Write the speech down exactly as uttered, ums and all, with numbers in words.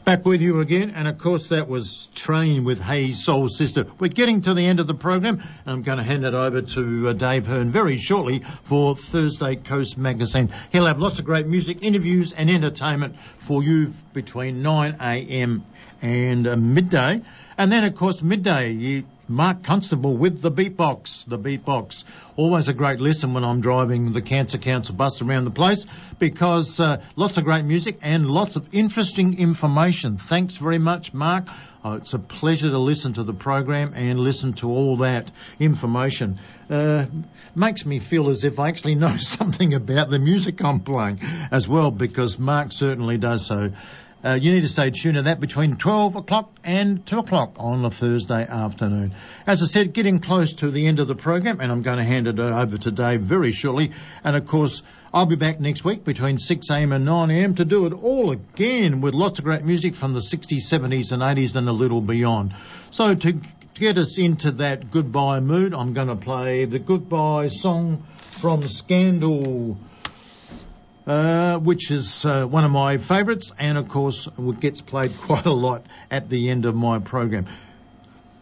Back with you again, and of course that was Train with Hey Soul Sister. We're getting to the end of the program. I'm going to hand it over to uh, Dave Hearn very shortly for Thursday Coast Magazine. He'll have lots of great music, interviews and entertainment for you between nine a.m. and uh, midday. And then, of course, midday, you, Mark Constable with the Beatbox. The Beatbox. Always a great listen when I'm driving the Cancer Council bus around the place because uh, lots of great music and lots of interesting information. Thanks very much, Mark. Oh, it's a pleasure to listen to the program and listen to all that information. Uh, makes me feel as if I actually know something about the music I'm playing as well, because Mark certainly does so. Uh, you need to stay tuned to that between twelve o'clock and two o'clock on a Thursday afternoon. As I said, getting close to the end of the program, and I'm going to hand it over to Dave very shortly. And, of course, I'll be back next week between six a.m. and nine a.m. to do it all again with lots of great music from the sixties, seventies and eighties and a little beyond. So to, to get us into that goodbye mood, I'm going to play the goodbye song from Scandal, Uh, which is uh, one of my favourites, and of course it gets played quite a lot at the end of my program.